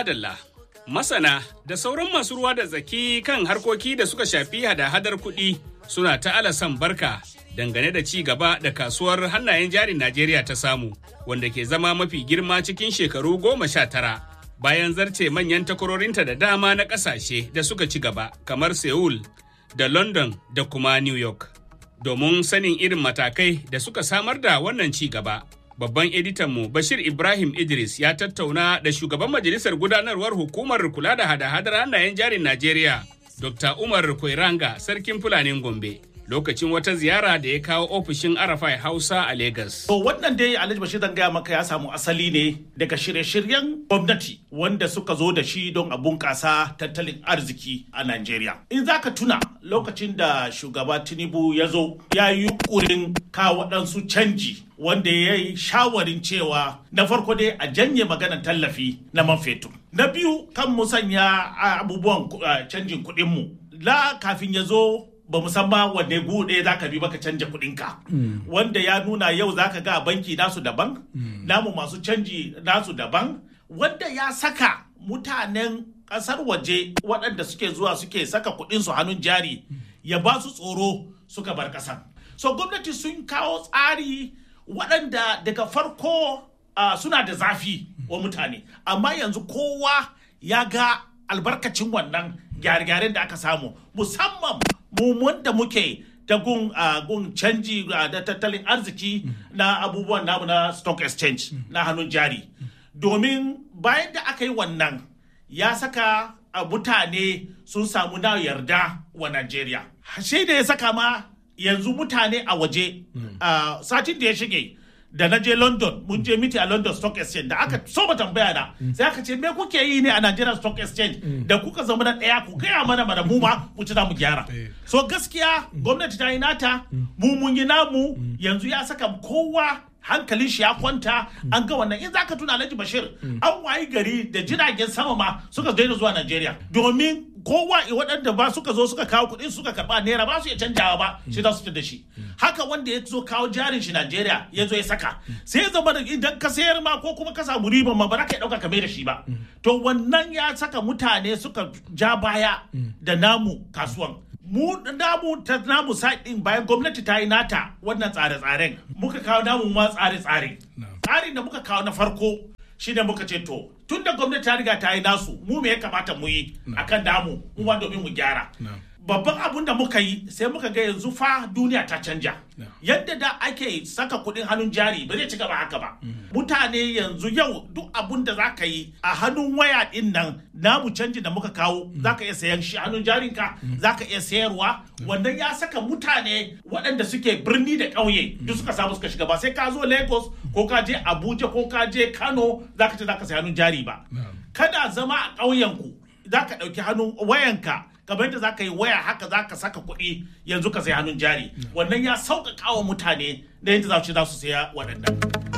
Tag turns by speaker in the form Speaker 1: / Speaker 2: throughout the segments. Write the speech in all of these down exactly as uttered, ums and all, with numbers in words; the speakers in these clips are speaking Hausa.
Speaker 1: Madalla, masana da sauran masu ruwa da tsaki kan harkoki da suka shafi hada-hadar kuɗi suna ta alasan barka dangane da ci gaba da kasuwar hannayen jarin Najeriya ta samu, wanda ke zama mafi girma cikin shekaru goma sha tara. Bayan zarce manyan takwarorinta da dama na ƙasashe da suka ci gaba kamar Seoul da London da kuma New York. Domin sanin irin matakai da suka samar da wannan ci gaba, babban editanmu Bashir Ibrahim Idris ya tattauna da shugaban majalisar gudanarwar hukumar kula da hada-hadar hannayen jarin Najeriya, Dokta Umar Koiranga, Sarkin Fulanin Gombe, lokacin wata ziyara da ya kawo ofishin Arafai Hausa a Legas.
Speaker 2: To wannan dai Alhaji Bashir zan gaya maka ya samu asali ne daga shirye-shiryen gwamnati wanda suka zo da shi don a bunƙasa tattalin arziki a Najeriya. In za ka tuna lokacin da shugaba Tinubu ya zo ya yi yunƙurin kawo waɗansu canji wanda ya yi shawarin cewa na farko dai a janye maganar tallafi na man fetur. Na biyu kan mu sanya abubuwan canjin kuɗinmu. La kafin ya zo ba musamman wanne gude za ka bi baka canja kuɗinka. Mm. Wanda ya nuna yau za ka ga banki nasu daban, mm. namu masu canji nasu daban, wanda ya saka mutanen ƙasar waje waɗanda suke zuwa suke saka kuɗinsu hannun jari mm. ya ba su tsoro suka bar ƙasan. So gwamnati sun kawo tsari waɗanda daga farko uh, suna da zafi wa mutane, amma yanzu kowa ya ga albarkacin wannan gyare-gyaren da aka samu, musamman mu da muke ta gun gun canji da tattalin arziki na abubuwan namu na stock exchange na hannun jari. Domin bayan da aka yi wannan ya saka mutane sun samu na yarda wa Najeriya. Shi da ya saka ma yanzu mutane a waje satin da ya shige da na je London, mun je miti a London Stock Exchange da aka so ba tambaya da sai aka ce me kuke yi ne a Nigeria Stock Exchange da kuka zama na daya ku gaya mana mana mu ma mu ci za mu gyara. So gaskiya gwamnati ta yi nata, mu mun yi namu, yanzu ya saka kowa hankalin shi ya kwanta an ga wannan. In zaka tuna Alhaji Bashir an wayi gari da jiragen sama ma suka daina zuwa Najeriya domin kowa waɗanda ba suka zo suka kawo kuɗin suka karɓa naira ba su iya canjawa ba shi za su ci da shi. Haka wanda ya zo kawo jarin shi Najeriya ya zo ya saka sai ya zama da idan ka sayar ma ko kuma ka samu riban ma ba za ka ɗauka ka mai da shi ba. To wannan ya saka mutane suka ja baya da namu kasuwan. Mu namu ta namu ɗin bayan gwamnati ta yi nata wannan tsare-tsaren muka kawo namu ma tsare-tsare. Tsarin da muka kawo na farko shi ne muka ce to tun da gwamnati ta riga ta yi nasu mu me ya kamata mu yi akan damu mu ma domin mu gyara. Babban abun da muka yi sai muka ga yanzu fa duniya ta canja. Yadda da ake saka kuɗin hannun jari ba zai ci gaba haka ba. Mutane yanzu yau duk abun da za ka yi a hannun waya ɗin nan namu canji da muka kawo za ka iya sayan shi hannun jarinka, za ka iya sayarwa. Wannan ya saka mutane waɗanda suke birni da ƙauye duk suka samu suka shiga ba sai ka zo Lagos ko ka je Abuja ko ka je Kano za ka ce za ka sayi hannun jari ba. Kada zama a ƙauyenku za ka ɗauki hannun wayanka kamar yadda za ka yi waya haka za ka saka kuɗi yanzu ka sai hannun jari. Wannan ya sauƙaƙa wa mutane da yadda za su za su saya waɗannan.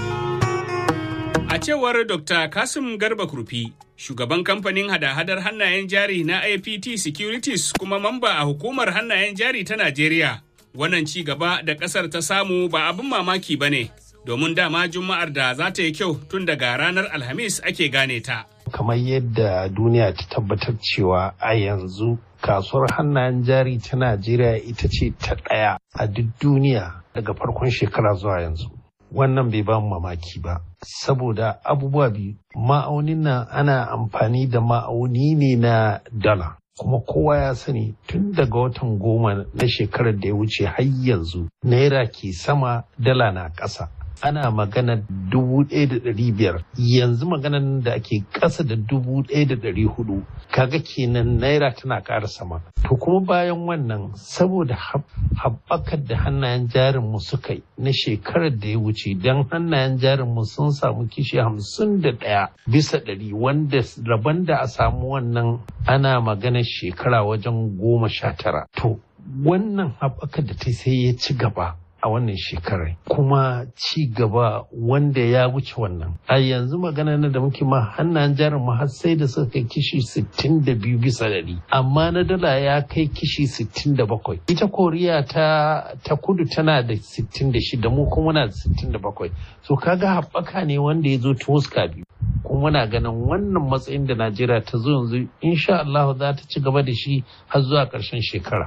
Speaker 1: A cewar Dokta Kasim Garba Kurfi, shugaban kamfanin hada-hadar hannayen jari na I P T Securities kuma mamba a hukumar hannayen jari ta Najeriya, wannan ci gaba da ƙasar ta samu ba abin mamaki ba ne, domin dama Juma'ar da za ta yi kyau tun daga ranar Alhamis ake gane ta.
Speaker 3: Kamar yadda duniya ta tabbatar cewa a yanzu kasuwar hannayen jari ta Najeriya ita ce ta ɗaya a duk duniya daga farkon shekara zuwa yanzu. Wannan bai ba mu mamaki ba, saboda abubuwa biyu. Ma'aunin nan ana amfani da ma'auni ne na dala. Kuma kowa ya sani tun daga watan goma na shekarar da ya wuce har yanzu naira ke sama dala na ƙasa. Ana magana dubu ɗaya da ɗari biyar, yanzu maganan da ake ƙasa da dubu ɗaya da ɗari hudu, kaga kenan naira tana ƙara sama. To kuma bayan wannan saboda haɓakar da hannayen jarinmu suka yi na shekarar da ya wuce, don hannayen jarinmu sun samu kishi hamsin da ɗaya bisa ɗari, wanda rabon da a samu wannan ana maganar shekara wajen goma sha tara. To wannan haɓakar da ta sai ya ci gaba a wannan shekarar, kuma ci gaba wanda ya wuce wannan. A yanzu magana na da muke ma hannayen jarin mu har sai da suka kai kishi sittin da biyu bisa ɗari, amma na dala ya kai kishi sittin da bakwai. Ita Koriya ta ta kudu tana da sittin da shida, mu kuma muna da sittin da bakwai. So kaga haɓaka ne wanda ya zo ta huska biyu. Kuma muna ganin wannan matsayin da Najeriya ta zo yanzu insha Allah za ta ci gaba da shi har zuwa ƙarshen shekara.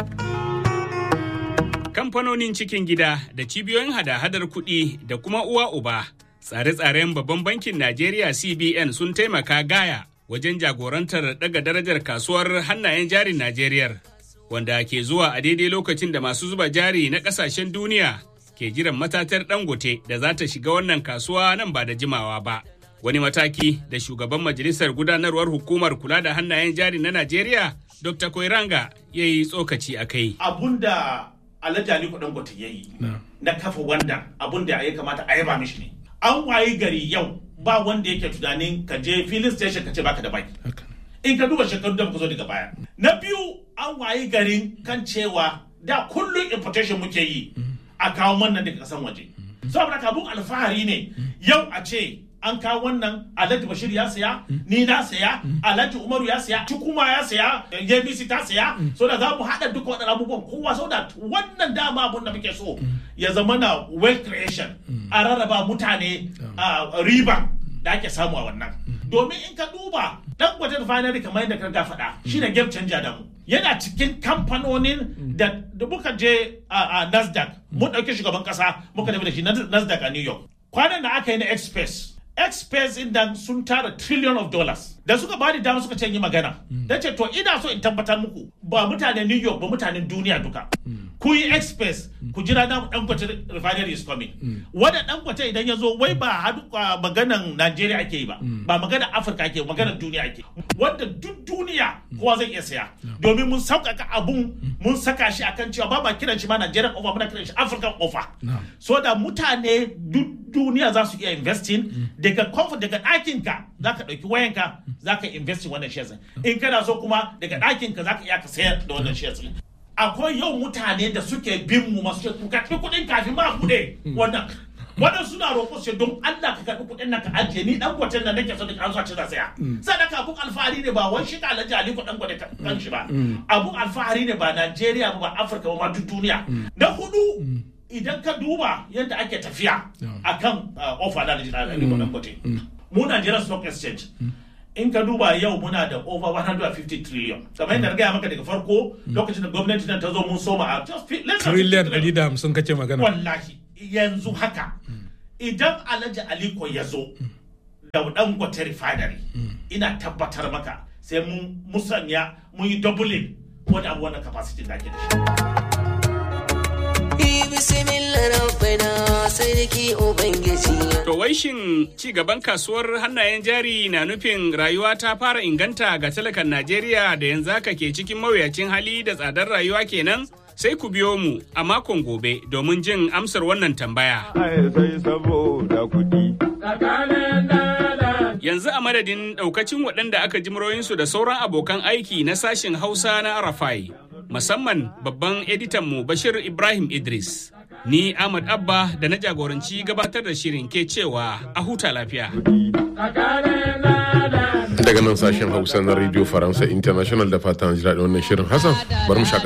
Speaker 1: Kamfanonin cikin gida da cibiyoyin hada-hadar kuɗi da kuma uwa uba, tsare-tsaren babban bankin Najeriya C B N sun taimaka gaya wajen jagorantar daga darajar kasuwar hannayen jarin Najeriya, wanda ke zuwa a daidai lokacin da masu zuba jari na ƙasashen duniya ke jiran matatar Dangote da za ta shiga wannan kasuwa nan ba da jimawa ba. Wani mataki da shugaban majalisar gudanarwar hukumar kula da hannayen jari na Najeriya, Dokta Koiranga, ya yi tsokaci a kai.
Speaker 2: Abun da Alhaji Aliko Dangote ya yi na kafa wanda abun da ya kamata a yaba mishi ne. An wayi gari yau ba wanda yake tunanin ka je filin station ka ce baka da baki. In ka duba shekaru da muka zo daga baya. Na biyu, an wayi garin kan cewa da kullum importation muke yi a kawo wannan daga kasan waje. Saboda kabun alfahari ne yau a ce an kawo wannan Alhaji Bashir ya saya, ni na saya, Alhaji Umaru ya saya, Tukuma ya saya, A B C ta saya, so da za mu haɗa duka waɗannan abubuwan kowa, so da wannan dama abun da muke so ya zama na wealth creation, a rarraba mutane a riba da ake samu a wannan. Domin in ka duba Dangote Refinery kamar yadda ka faɗa shi ne game changer da mu. Yana cikin kamfanonin da muka je a Nasdaq, mun ɗauki shugaban ƙasa muka tafi da shi Nasdaq a New York. Kwanan da aka yi na Express, Express inda sun tara trillion of dollars. Da suka bani dama suka ce yi magana. Da ce to ina so in tabbatar muku ba mutanen New York ba mutanen duniya duka. Ku yi Express ku jira na Dangote Refinery is coming. Wanda Dangote idan ya zo wai ba hadu maganan Najeriya ake yi ba. Ba maganan Afirka ake, maganan duniya ake. Wanda duk duniya kowa zai iya saya. Domin mun sauƙaƙa abun mun saka shi akan cewa ba ma kiran shi ma Nigerian offer, muna kiran shi African offer. So da mutane duk duniya za su iya investing daga comfort daga ɗakinka za ka ɗauki wayanka za ka invest wannan shares. In kana so kuma daga ɗakinka za ka iya ka sayar da wannan shares. Akwai yau mutane da suke bin mu masu ku karɓi kuɗin kafin ma kuɗe wannan. Wannan suna roƙo su don Allah ka karɓi kuɗin nan ka ajiye ni dan gwatan nan nake so da an so a ci za saya. Sadaka abun alfahari ne ba wai shi ka Alhaji Aliko dan gwate kan shi ba. Abun alfahari ne ba Najeriya ba ba Afirka ba ma duk duniya. Na hudu, idan ka duba yadda ake tafiya a kan offer da Aliko Dangote, mu Nigeria Stock Exchange, in ka duba yau muna da over one hundred fifty trillion. Kamar yadda na gaya maka daga farko lokacin da gwamnati nan ta zo mun soma a just
Speaker 4: trillion ɗari da hamsin kake magana.
Speaker 2: Wallahi yanzu haka idan Alhaji Aliko ya zo da Dangote Refinery, ina tabbatar maka sai mun musanya mun yi doubling wani abu wannan capacity da ake da shi.
Speaker 1: To wai shin ci gaban kasuwar hannayen jari na nufin rayuwa ta fara inganta ga talakan Najeriya da yanzu haka ke cikin mawuyacin hali da tsadar rayuwa kenan? Sai ku biyo mu a makon gobe domin jin amsar wannan tambaya. Yanzu a madadin ɗaukacin waɗanda aka ji muryoyinsu da sauran abokan aiki na sashen Hausa na Arafai, musamman babban editanmu Bashir Ibrahim Idris. Ni Ahmad Abba da na jagoranci gabatar da shirin ke cewa a huta lafiya.
Speaker 5: Daga nan sashen Hausa na Radio Faransa International da fatan ji daɗin wannan shirin. Hassan, bari mu shaka